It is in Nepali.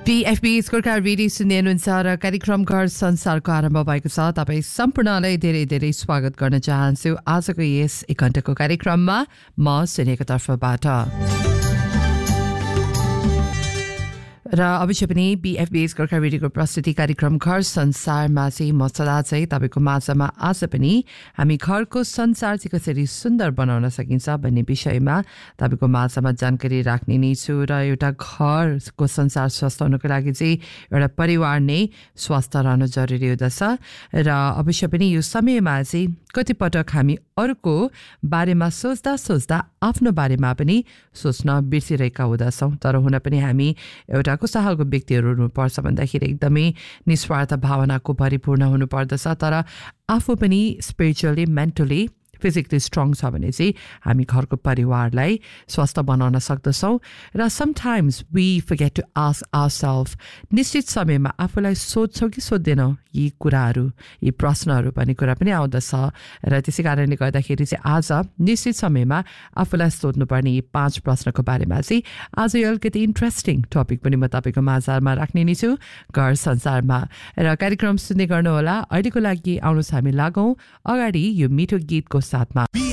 BFB स्कोरका रेडियो सुन्ने हुनुहुन्छ र कार्यक्रम घर संसारको आरम्भ भएको छ। तपाईँ सम्पूर्णलाई धेरै धेरै स्वागत गर्न चाहन्छु आजको यस 1 घण्टाको कार्यक्रममा। म सुनेको तर्फबाट र अवश्य पनि BFB स्कोरका रेडियोको प्रस्तुति कार्यक्रम घर संसारमा चाहिँ म सदा चाहिँ तपाईँको माझमा आज पनि हामी घरको संसार चाहिँ कसरी सुन्दर बनाउन सकिन्छ भन्ने विषयमा तपाईँको माझमा जानकारी राख्ने नै छु। र एउटा घरको संसार स्वस्थ हुनको लागि चाहिँ एउटा परिवार नै स्वस्थ रहनु जरुरी हुँदछ। र अवश्य पनि यो समयमा चाहिँ कतिपटक हामी अरूको बारेमा सोच्दा सोच्दा आफ्नो बारेमा पनि सोच्न बिर्सिरहेका हुँदछौँ। तर हुन पनि हामी एउटा कस्तो खालको व्यक्तिहरू हुनुपर्छ भन्दाखेरि एकदमै निस्वार्थ भावनाको परिपूर्ण हुनुपर्दछ। तर आफू पनि स्पिरिचुअली मेन्टली फिजिकली स्ट्रङ छ भने चाहिँ हामी घरको परिवारलाई स्वस्थ बनाउन सक्दछौँ। र sometimes we forget to ask ourselves, निश्चित समयमा आफूलाई सोध्छौँ कि सोध्दैनौँ यी कुराहरू, यी प्रश्नहरू भन्ने कुरा पनि आउँदछ। र त्यसै कारणले गर्दाखेरि चाहिँ आज निश्चित समयमा आफूलाई सोध्नुपर्ने यी 5 प्रश्नको बारेमा चाहिँ आज यो अलिकति इन्ट्रेस्टिङ टपिक पनि म तपाईँको माझमा राख्ने नै छु घर संसारमा। र कार्यक्रम सुन्ने गर्नुहोला। अहिलेको लागि आउनुहोस् हामी लागौँ अगाडि यो मिठो गीतको साथमा।